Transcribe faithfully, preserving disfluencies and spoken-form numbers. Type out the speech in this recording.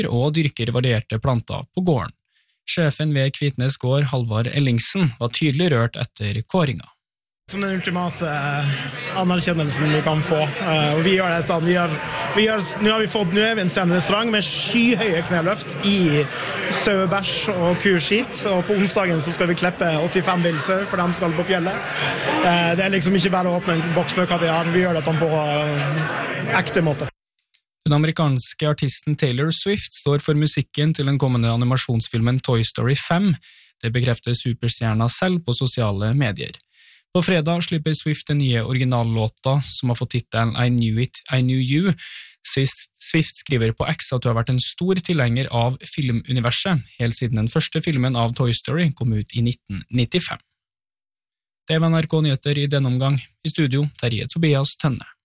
og dyrker varierte planter på gården. Sjefen ved Kvitnes gård, Halvard Ellingsen, var tydelig rørt etter kåringa. Som den ultimate anerkjennelsen vi kan få. Og vi gjør dette. Vi har, vi har, nå har vi fått nå er vi en restaurant med skyhøye kneløft i sauebæsj og kuskit. Og på onsdagen så skal vi kleppe åttifem bilsau for dem som skal på fjellet. Det er liksom ikke bare å åpne en boks med kaviar. Vi gjør dette på ekte måte. Den amerikanske artisten Taylor Swift står for musikken til den kommende animasjonsfilmen Toy Story fem. Det bekrefter superstjerna selv på sosiale medier. På fredag slipper Swift den nye originallåta som har fått titelen I Knew It, I Knew You. Swift, Swift skriver på X at hun har vært en stor tilhenger av filmuniverset, helt siden den første filmen av Toy Story kom ut i nitten nittifem. Det var N R K Nyheter i denne omgang. I studio, Terje Tobias Tønne.